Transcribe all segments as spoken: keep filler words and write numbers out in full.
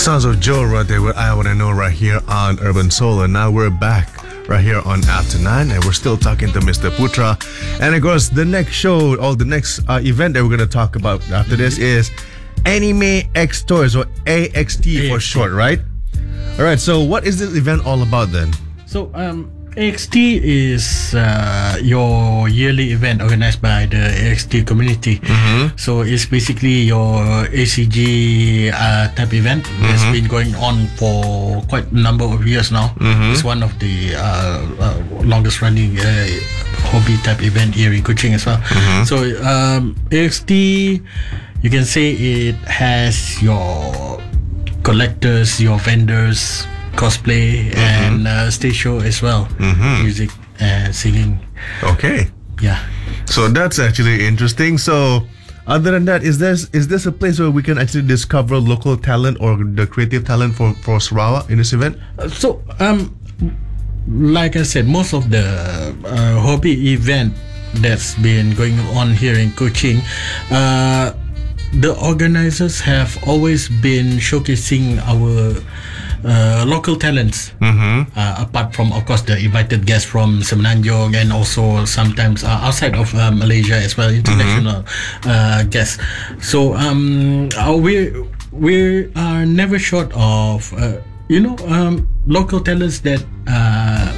Sounds of Joe right there with I Wanna Know right here on Urban Soul. And now we're back right here on After Nine, and we're still talking to Mister Putra. And of course, the next show, or the next uh, event that we're going to talk about after this is Anime X Toys, or A X T for short, right? All right, so what is this event all about then? So, um, A X T is uh, your yearly event organized by the A X T community. Mm-hmm. So it's basically your A C G uh, type event. Mm-hmm. It's been going on for quite a number of years now. Mm-hmm. It's one of the uh, uh, longest running uh, hobby type event here in Kuching as well. Mm-hmm. So um, A X T, you can say it has your collectors, your vendors, cosplay, mm-hmm. and uh, stage show as well. Mm-hmm. Music and singing. Okay. Yeah. So that's actually interesting. So other than that, is this is this a place where we can actually discover local talent or the creative talent for, for Sarawak in this event? Uh, so um like I said, most of the uh, hobby event that's been going on here in Kuching, uh, the organizers have always been showcasing our Uh, local talents, mm-hmm. uh, apart from, of course, the invited guests from Semenanjung, and also sometimes uh, outside of uh, Malaysia as well, international mm-hmm. uh, guests. So um, uh, we we are never short of uh, you know um, local talents that uh,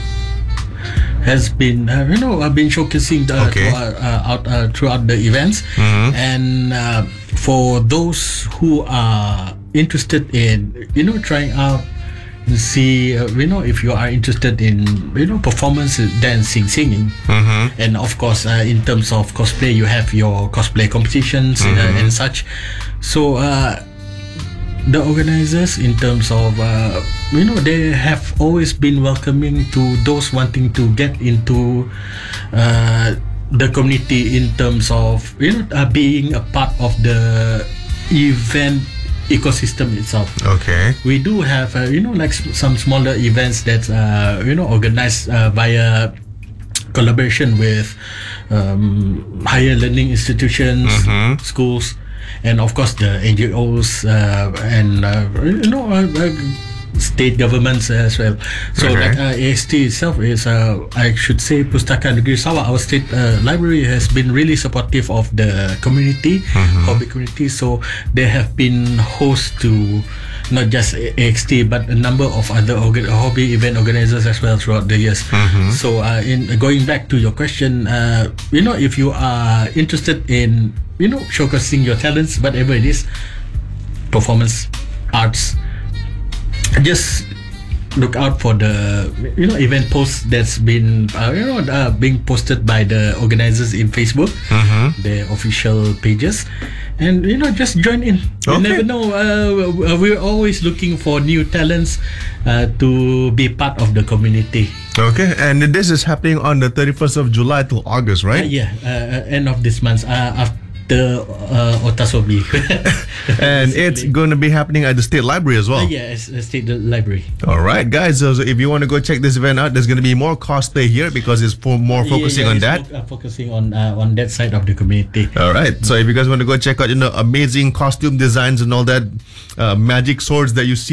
has been uh, you know uh, been showcasing the, okay. to, uh, out uh, throughout the events, mm-hmm. and uh, for those who are interested in you know trying out and see uh, you know if you are interested in you know performance, dancing, singing, mm-hmm. and of course uh, in terms of cosplay, you have your cosplay competitions, mm-hmm. uh, and such. So uh, the organizers, in terms of uh, you know they have always been welcoming to those wanting to get into uh, the community in terms of you know uh, being a part of the event ecosystem itself. Okay. We do have uh, you know like s- some smaller events that uh, you know organized uh, via collaboration with um, higher learning institutions, mm-hmm. schools, and of course the N G Os uh, and uh, you know uh, uh, state governments as well. So okay. like uh, A X T itself is uh, I should say Pustaka Negeri Sarawak, our state uh, library, has been really supportive of the community, mm-hmm. hobby community. So they have been host to not just A X T but a number of other organ- hobby event organizers as well throughout the years. Mm-hmm. So uh, in going back to your question, uh, you know if you are interested in you know showcasing your talents, whatever it is, performance, arts, just look out for the you know event posts that's been uh, you know uh, being posted by the organizers in Facebook, mm-hmm. their official pages, and you know just join in. You okay. never know. Uh, we're always looking for new talents uh, to be part of the community. Okay, and this is happening on the thirty-first of July till August, right? Uh, yeah, uh, end of this month. Uh, after the uh, Otasobi. And it's going to be happening at the State Library as well. Uh, yeah, it's a State Library. All right, guys. So, so if you want to go check this event out, there's going to be more cosplay here because it's for more focusing yeah, yeah, on it's that. Fo- uh, focusing on uh, on that side of the community. All right. So if you guys want to go check out, you know, amazing costume designs and all that, uh, magic swords that you see